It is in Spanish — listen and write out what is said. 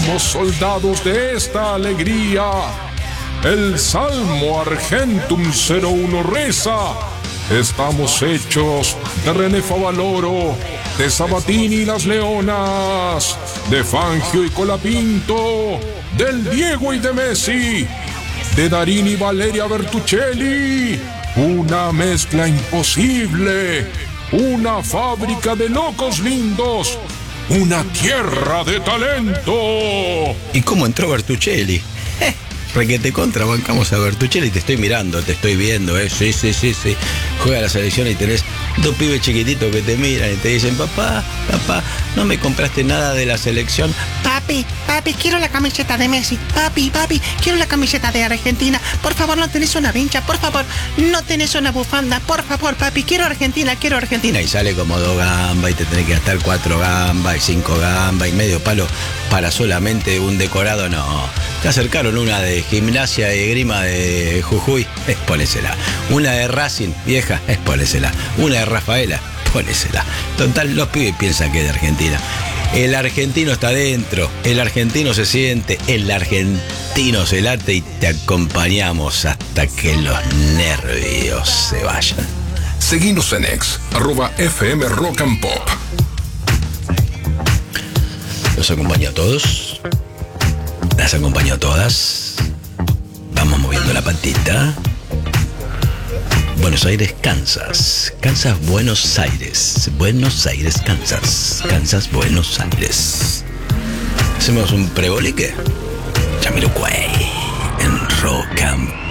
Somos soldados de esta alegría. El Salmo Argentum 01 reza: estamos hechos de René Favaloro, de Sabatini y las Leonas, de Fangio y Colapinto, del Diego y de Messi, de Darín y Valeria Bertuccelli. Una mezcla imposible, una fábrica de locos lindos, una tierra de talento. ¿Y cómo entró Bertuccelli? Requete contra, bancamos a Bertuccelli. Te estoy mirando, te estoy viendo, Sí. Juega la selección y tenés dos pibes chiquititos que te miran y te dicen: papá, no me compraste nada de la selección. Papi, quiero la camiseta de Messi. Papi, quiero la camiseta de Argentina. Por favor, no tenés una vincha. Por favor, no tenés una bufanda. Por favor, papi, quiero Argentina. Y sale como 2 gambas y te tenés que gastar 4 gambas y 5 gambas y medio palo para solamente un decorado. No, te acercaron una de Gimnasia y Esgrima de Jujuy, ponésela. Una de Racing, vieja, ponésela. Una de Rafaela, ponésela. Total, los pibes piensan que es de Argentina. El argentino está dentro, el argentino se siente, el argentino se late y te acompañamos hasta que los nervios se vayan. Seguinos en X, @FM Rock and Pop. Los acompaño a todos, las acompaño a todas. Vamos moviendo la patita. Buenos Aires, Kansas. Kansas, Buenos Aires. Buenos Aires, Kansas. Kansas, Buenos Aires. Hacemos un prebolique. Jamiroquai en Rock and